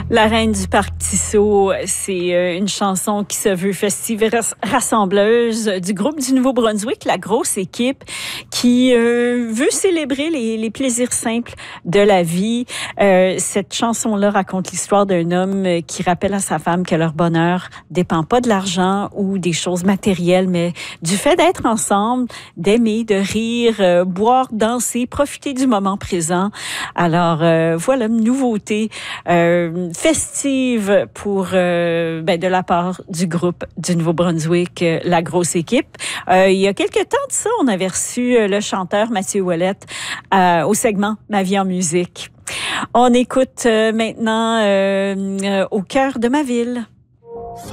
La reine du parc Tissot, c'est une chanson qui se veut festive et rassembleuse du groupe du Nouveau-Brunswick, la grosse équipe, qui veut célébrer les plaisirs simples de la vie. Cette chanson-là raconte l'histoire d'un homme qui rappelle à sa femme que leur bonheur dépend pas de l'argent ou des choses matérielles, mais du fait d'être ensemble, d'aimer, de rire, boire, danser, profiter du moment présent. Alors, voilà une nouveauté festive pour de la part du groupe du Nouveau-Brunswick, la grosse équipe. Il y a quelques temps de ça, on avait reçu le chanteur Mathieu Ouellette au segment Ma vie en musique. On écoute maintenant Au cœur de ma ville.